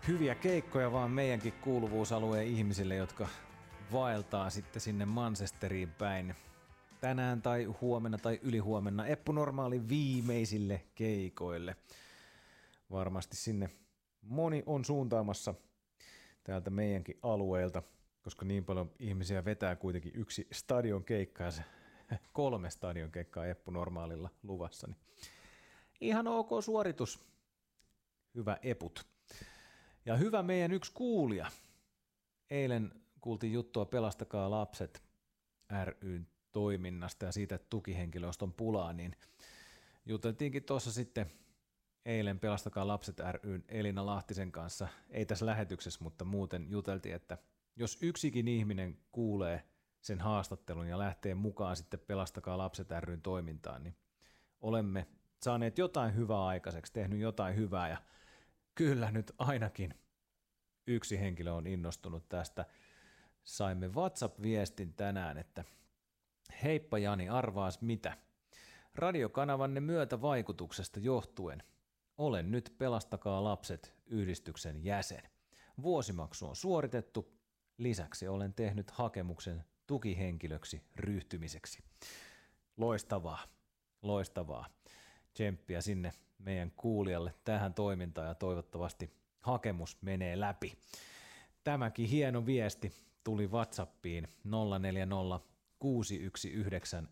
hyviä keikkoja vaan meidänkin kuuluvuusalueen ihmisille, jotka vaeltaa sitten sinne Manchesteriin päin. Tänään tai huomenna tai ylihuomenna Eppu Normaali viimeisille keikoille. Varmasti sinne moni on suuntaamassa täältä meidänkin alueelta, koska niin paljon ihmisiä vetää kuitenkin yksi stadion keikka ja 3 stadion keikkaa Eppu Normaalilla luvassa. Niin ihan ok suoritus. Hyvä Eput. Ja hyvä meidän yksi kuulija. Eilen kuultiin juttua Pelastakaa lapset ry:n toiminnasta ja siitä, että tukihenkilöstön on pulaa, niin juteltiinkin tuossa sitten eilen Pelastakaa lapset ry:n Elina Lahtisen kanssa, ei tässä lähetyksessä, mutta muuten juteltiin, että jos yksikin ihminen kuulee sen haastattelun ja lähtee mukaan sitten Pelastakaa lapset ry:n toimintaan, niin olemme saaneet jotain hyvää aikaiseksi, tehnyt jotain hyvää ja kyllä nyt ainakin yksi henkilö on innostunut tästä. Saimme WhatsApp-viestin tänään, että heippa Jani, arvaas mitä? Radiokanavanne myötävaikutuksesta johtuen olen nyt Pelastakaa lapset -yhdistyksen jäsen. Vuosimaksu on suoritettu. Lisäksi olen tehnyt hakemuksen tukihenkilöksi ryhtymiseksi. Loistavaa, loistavaa. Tsemppiä sinne meidän kuulijalle tähän toimintaan ja toivottavasti hakemus menee läpi. Tämäkin hieno viesti tuli WhatsAppiin 040 619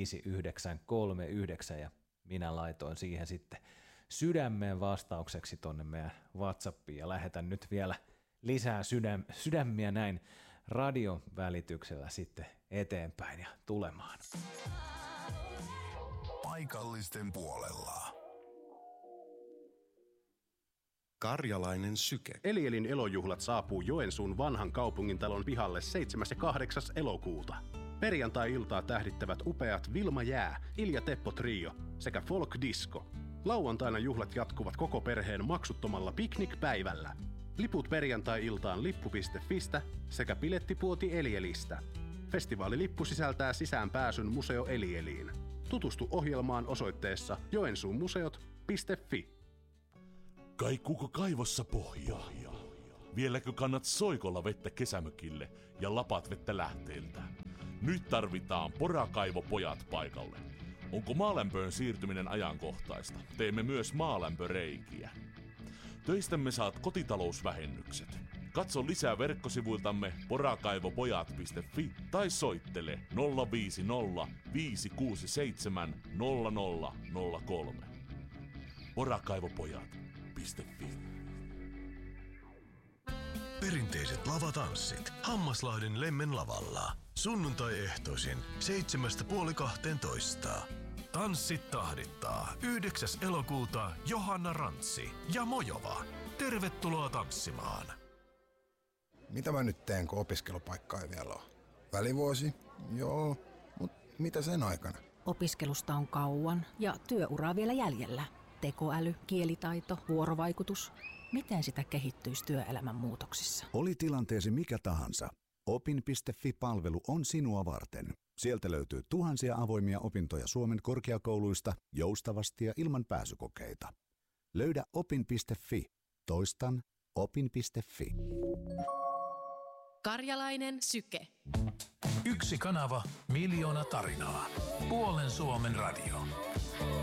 5939 ja minä laitoin siihen sitten sydämeen vastaukseksi tonne meidän WhatsAppiin ja lähetän nyt vielä lisää sydämiä näin radion välityksellä sitten eteenpäin ja tulemaan. Paikallisten puolella. Karjalainen syke. Elielin elojuhlat saapuu Joensuun vanhan kaupungintalon pihalle 7. ja 8. elokuuta. Perjantai-iltaa tähdittävät upeat Vilma Jää, Ilja Teppo Trio sekä Folk Disco. Lauantaina juhlat jatkuvat koko perheen maksuttomalla piknikpäivällä. Liput perjantai-iltaan lippu.fistä sekä bilettipuoti Elielistä. Festivaalilippu sisältää sisäänpääsyn Museo Elieliin. Tutustu ohjelmaan osoitteessa joensuumuseot.fi. Kaikuuko kaivossa pohjaa? Vieläkö kannat soikolla vettä kesämökille ja lapat vettä lähteeltä? Nyt tarvitaan Porakaivopojat paikalle. Onko maalämpöön siirtyminen ajankohtaista? Teemme myös maalämpöreikiä. Töistämme saat kotitalousvähennykset. Katso lisää verkkosivuiltamme porakaivopojat.fi tai soittele 050 567 0003. Porakaivopojat.fi. Perinteiset lavatanssit Hammaslahden Lemmen lavalla. Sunnuntai-ehtoisin 7:30–12. Tanssit tahdittaa 9. elokuuta Johanna Rantsi ja Mojova. Tervetuloa tanssimaan. Mitä mä nyt teen, kun opiskelupaikkaa ei vielä ole? Välivuosi? Joo, mutta mitä sen aikana? Opiskelusta on kauan ja työuraa vielä jäljellä. Tekoäly, kielitaito, vuorovaikutus. Miten sitä kehittyisi työelämän muutoksissa? Oli tilanteesi mikä tahansa. Opin.fi-palvelu on sinua varten. Sieltä löytyy tuhansia avoimia opintoja Suomen korkeakouluista joustavasti ja ilman pääsykokeita. Löydä opin.fi. Toistan opin.fi. Karjalainen syke. Yksi kanava, miljoona tarinaa. Puolen Suomen radio.